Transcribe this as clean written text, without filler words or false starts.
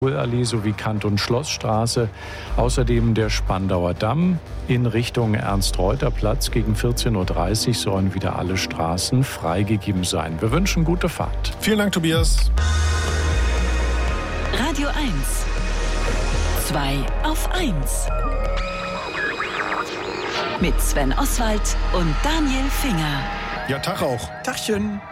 Allee sowie Kant- und Schlossstraße. Außerdem der Spandauer Damm in Richtung Ernst-Reuter-Platz. Gegen 14.30 Uhr sollen wieder alle Straßen freigegeben sein. Wir wünschen gute Fahrt. Vielen Dank, Tobias. Radio 1. 2 auf 1. Mit Sven Oswald und Daniel Finger. Ja, Tag auch. Tachchen.